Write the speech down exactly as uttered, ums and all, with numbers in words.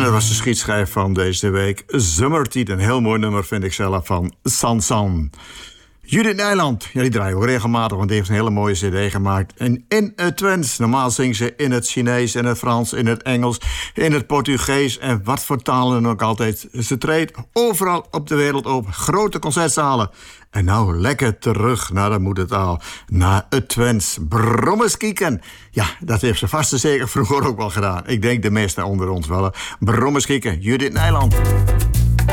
dat was de schietschijf van deze week. Zomertijd, een heel mooi nummer vind ik zelf van Sansan. Judith Nijland, ja, die draaien we regelmatig, want die heeft een hele mooie cd gemaakt. En in het Twents, normaal zingt ze in het Chinees, in het Frans, in het Engels, in het Portugees en wat voor talen dan ook altijd. Ze treedt overal op de wereld op, grote concertzalen. En nou lekker terug naar de moedertaal, naar het Twents. Brommes kieken. Ja, dat heeft ze vast en zeker vroeger ook wel gedaan. Ik denk de meesten onder ons wel. Brommes kieken, Judith Nijland.